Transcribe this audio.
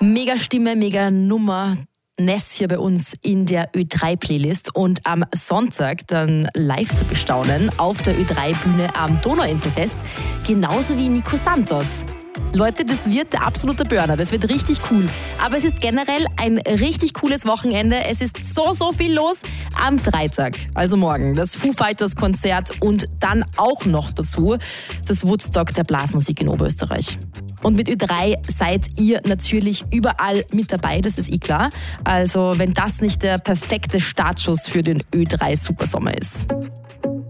Mega Stimme, mega Nummer. Ness hier bei uns in der Ö3-Playlist und am Sonntag dann live zu bestaunen auf der Ö3-Bühne am Donauinselfest, genauso wie Nico Santos. Leute, das wird der absolute Burner, das wird richtig cool. Aber es ist generell ein richtig cooles Wochenende. Es ist so viel los am Freitag, also morgen, das Foo Fighters Konzert und dann auch noch dazu das Woodstock der Blasmusik in Oberösterreich. Und mit Ö3 seid ihr natürlich überall mit dabei, das ist klar. Also wenn das nicht der perfekte Startschuss für den Ö3 Supersommer ist.